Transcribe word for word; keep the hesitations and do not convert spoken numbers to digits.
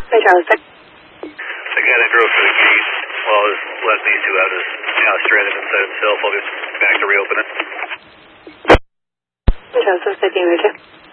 Hey, Charlie. The guy that drove to the gate while I was letting these two out is now stranded inside himself. I'll get back to reopen it. Hey, Charlie. fifteen, Major.